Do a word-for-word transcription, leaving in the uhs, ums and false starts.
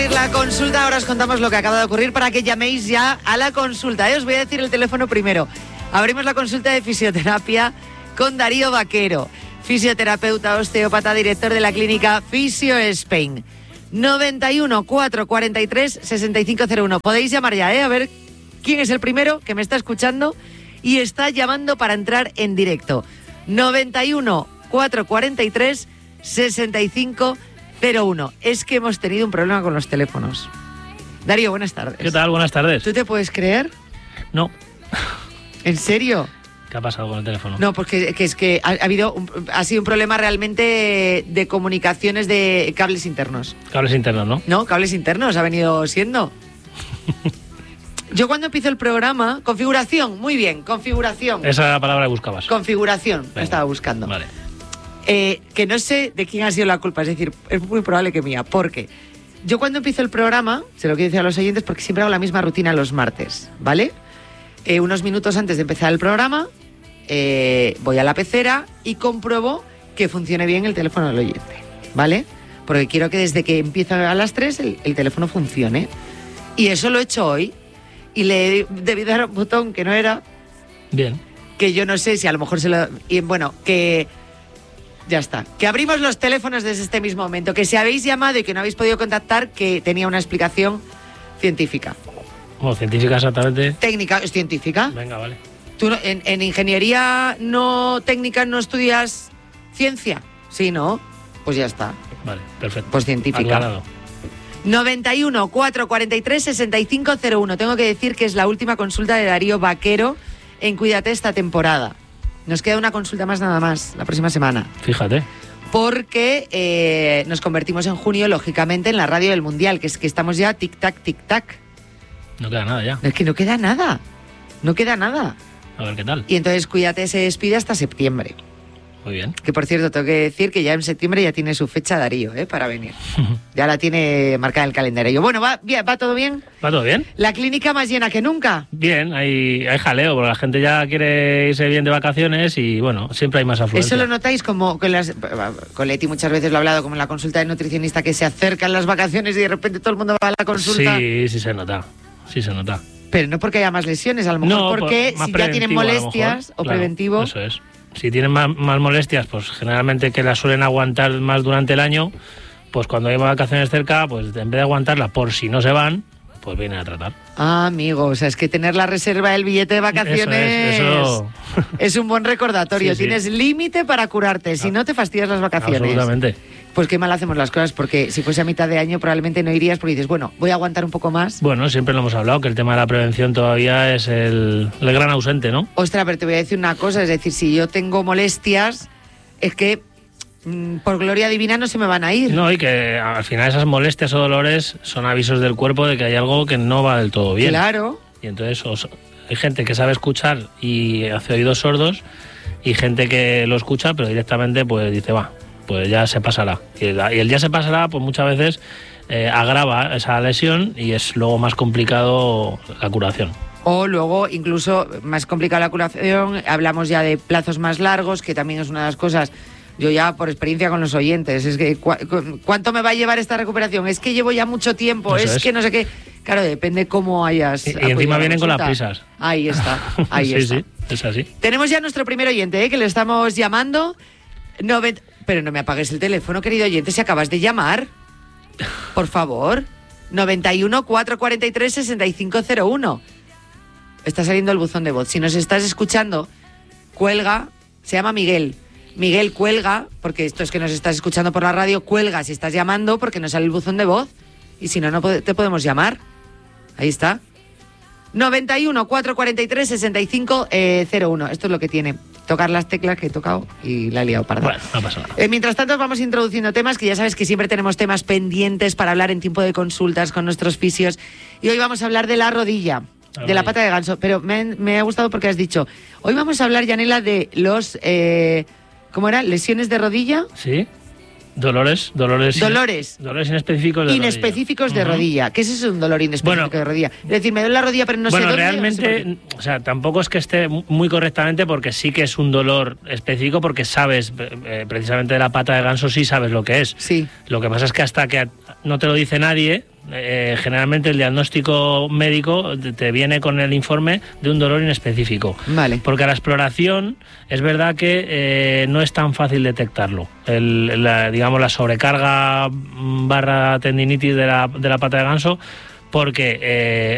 La consulta, ahora os contamos lo que acaba de ocurrir para que llaméis ya a la consulta. ¿eh? Os voy a decir el teléfono primero. Abrimos la consulta de fisioterapia con Darío Vaquero, fisioterapeuta, osteópata, director de la clínica Fisio Spain. noventa y uno, cuatrocientos cuarenta y tres, sesenta y cinco cero uno. Podéis llamar ya, ¿eh? A ver quién es el primero que me está escuchando y está llamando para entrar en directo. noventa y uno, cuatrocientos cuarenta y tres, sesenta y cinco cero uno. Es que hemos tenido un problema con los teléfonos. Darío, buenas tardes. ¿Qué tal? Buenas tardes. ¿Tú te puedes creer? No. ¿En serio? ¿Qué ha pasado con el teléfono? No, porque que es que ha, ha habido un, ha sido un problema realmente de comunicaciones de cables internos. Cables internos, ¿no? No, cables internos ha venido siendo. Yo cuando empiezo el programa, configuración, muy bien, configuración. Esa era la palabra que buscabas. Configuración, Venga, la estaba buscando. Vale. Eh, que no sé de quién ha sido la culpa, es decir, es muy probable que mía, porque yo cuando empiezo el programa, se lo quiero decir a los oyentes porque siempre hago la misma rutina los martes, ¿vale? Eh, unos minutos antes de empezar el programa, eh, voy a la pecera y compruebo que funcione bien el teléfono del oyente, ¿vale? Porque quiero que desde que empiezo a las tres el, el teléfono funcione. Y eso lo he hecho hoy y le he debido dar un botón que no era. Bien. Que yo no sé si a lo mejor se lo... Y bueno, que... Ya está. Que abrimos los teléfonos desde este mismo momento. Que si habéis llamado y que no habéis podido contactar, que tenía una explicación científica. Bueno, científica exactamente. Técnica, ¿es científica? Venga, vale. ¿Tú no, en, en ingeniería no técnica no estudias ciencia? Sí, ¿no? Pues ya está. Vale, perfecto. Pues científica. Aclarado. noventa y uno, cuatrocientos cuarenta y tres, sesenta y cinco cero uno. Tengo que decir que es la última consulta de Darío Vaquero en Cuídate esta temporada. Nos queda una consulta más nada más la próxima semana. Fíjate. Porque eh, nos convertimos en junio, lógicamente, en la radio del Mundial, que es que estamos ya tic-tac, tic-tac. No queda nada ya. Es que no queda nada. No queda nada. A ver qué tal. Y entonces Cuídate se despide hasta septiembre. Muy bien. Que por cierto, tengo que decir que ya en septiembre ya tiene su fecha Darío, ¿eh? Para venir. Ya la tiene marcada en el calendario. Bueno, ¿va, bien, ¿va todo bien? ¿Va todo bien? La clínica más llena que nunca. Bien, hay, hay jaleo, porque la gente ya quiere irse bien de vacaciones y bueno, siempre hay más afluencia. Eso lo notáis como con las... Con Leti muchas veces lo he hablado, como en la consulta de nutricionista, que se acercan las vacaciones y de repente todo el mundo va a la consulta. Sí, sí se nota, sí se nota. Pero no porque haya más lesiones, a lo mejor no, porque por, si ya tienen molestias o claro, preventivo... Eso es. Si tienen más, más molestias, pues generalmente que las suelen aguantar más durante el año, pues cuando hay vacaciones cerca, pues en vez de aguantarlas por si no se van, pues vienen a tratar. Ah, amigo, o sea, es que tener la reserva del billete de vacaciones eso es, eso... es un buen recordatorio. Sí, sí. Tienes límite para curarte, si no te fastidias las vacaciones. Absolutamente. Pues qué mal hacemos las cosas, porque si fuese a mitad de año probablemente no irías, porque dices, bueno, voy a aguantar un poco más. Bueno, siempre lo hemos hablado, que el tema de la prevención todavía es el, el gran ausente, ¿no? Ostras, pero te voy a decir una cosa, es decir, si yo tengo molestias, es que mmm, por gloria divina no se me van a ir. No, y que al final esas molestias o dolores son avisos del cuerpo de que hay algo que no va del todo bien. Claro. Y entonces os, hay gente que sabe escuchar y hace oídos sordos, y gente que lo escucha, pero directamente pues dice, va, pues ya se pasará. Y el, y el ya se pasará, pues muchas veces eh, agrava esa lesión y es luego más complicado la curación. O luego, incluso más complicada la curación, hablamos ya de plazos más largos, que también es una de las cosas, yo ya por experiencia con los oyentes, es que cu ¿cuánto me va a llevar esta recuperación? Es que llevo ya mucho tiempo, es, es que no sé qué. Claro, depende cómo hayas... Y, y encima vienen con las prisas. Ahí está, ahí sí, está. Sí, es así. Tenemos ya nuestro primer oyente, ¿eh? Que le estamos llamando. Noven... Pero no me apagues el teléfono, querido oyente, si acabas de llamar. Por favor. noventa y uno, cuatrocientos cuarenta y tres, sesenta y cinco cero uno. Está saliendo el buzón de voz. Si nos estás escuchando, cuelga. Se llama Miguel. Miguel, cuelga, porque esto es que nos estás escuchando por la radio, cuelga si estás llamando, porque nos sale el buzón de voz. Y si no, no te podemos llamar. Ahí está. noventa y uno, cuatrocientos cuarenta y tres, sesenta y cinco cero uno. Esto es lo que tiene. Tocar las teclas que he tocado y la he liado parda. Bueno, no pasa nada. Eh, mientras tanto vamos introduciendo temas, que ya sabes que siempre tenemos temas pendientes para hablar en tiempo de consultas con nuestros fisios. Y hoy vamos a hablar de la rodilla, la de la pata de ganso. Pero me, me ha gustado porque has dicho, hoy vamos a hablar, Yanela, de los... Eh, ¿Cómo era? ¿Lesiones de rodilla? Sí. Dolores, dolores, dolores, in, dolores inespecíficos de inespecíficos rodilla. de rodilla. ¿Qué es eso, un dolor inespecífico bueno, de rodilla? Es decir, me duele la rodilla, pero no bueno, sé dónde. Realmente, no sé o sea, tampoco es que esté muy correctamente, porque sí que es un dolor específico, porque sabes, eh, precisamente de la pata de ganso sí sabes lo que es. Sí. Lo que pasa es que hasta que no te lo dice nadie, eh, generalmente el diagnóstico médico te viene con el informe de un dolor inespecífico. Vale. Porque a la exploración es verdad que eh, no es tan fácil detectarlo. El, la, digamos, la sobrecarga barra tendinitis de la, de la pata de ganso, porque eh,